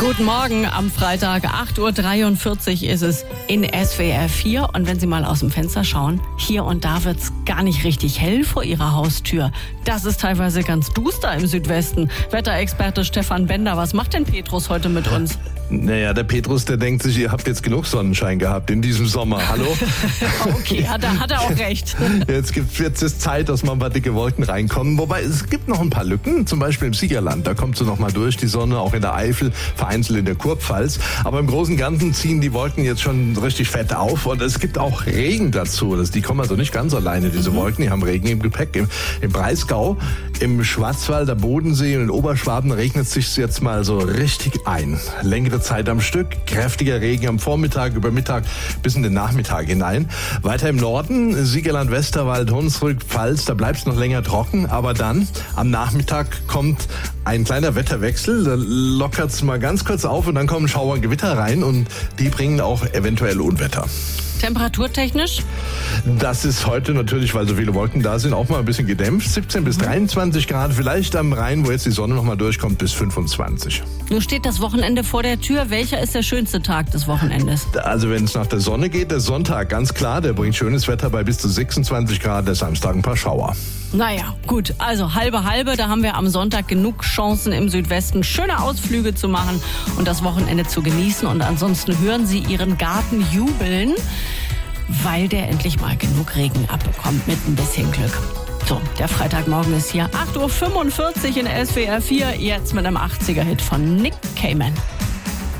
Guten Morgen am Freitag, 8.43 Uhr ist es in SWR 4. Und wenn Sie mal aus dem Fenster schauen, hier und da wird's gar nicht richtig hell vor Ihrer Haustür. Das ist teilweise ganz duster im Südwesten. Wetterexperte Stefan Bender, was macht denn Petrus heute mit uns? Naja, der Petrus, der denkt sich, ihr habt jetzt genug Sonnenschein gehabt in diesem Sommer. Hallo? Okay, hat er auch recht. Jetzt ist Zeit, dass mal ein paar dicke Wolken reinkommen. Wobei, es gibt noch ein paar Lücken, zum Beispiel im Siegerland. Da kommt sie noch mal durch, die Sonne, auch in der Eifel, vereinzelt in der Kurpfalz. Aber im Großen und Ganzen ziehen die Wolken jetzt schon richtig fett auf. Und es gibt auch Regen dazu. Die kommen also nicht ganz alleine, diese Wolken. Die haben Regen im Gepäck. Im Breisgau, im Schwarzwald, der Bodensee und in Oberschwaben regnet es sich jetzt mal so richtig ein. Längere Zeit am Stück, kräftiger Regen am Vormittag, über Mittag bis in den Nachmittag hinein. Weiter im Norden, Siegerland, Westerwald, Hunsrück, Pfalz, da bleibt es noch länger trocken, aber dann am Nachmittag kommt ein kleiner Wetterwechsel, da lockert es mal ganz kurz auf und dann kommen Schauer und Gewitter rein und die bringen auch eventuell Unwetter. Temperaturtechnisch? Das ist heute natürlich, weil so viele Wolken da sind, auch mal ein bisschen gedämpft. 17 bis 23 Grad, vielleicht am Rhein, wo jetzt die Sonne noch mal durchkommt, bis 25. Nun steht das Wochenende vor der Tür. Welcher ist der schönste Tag des Wochenendes? Also wenn es nach der Sonne geht, der Sonntag, ganz klar, der bringt schönes Wetter bei bis zu 26 Grad, der Samstag ein paar Schauer. Naja, gut, also halbe, da haben wir am Sonntag genug Chancen im Südwesten, schöne Ausflüge zu machen und das Wochenende zu genießen. Und ansonsten hören Sie Ihren Garten jubeln, weil der endlich mal genug Regen abbekommt mit ein bisschen Glück. So, der Freitagmorgen ist hier, 8.45 Uhr in SWR 4, jetzt mit einem 80er-Hit von Nick Cayman.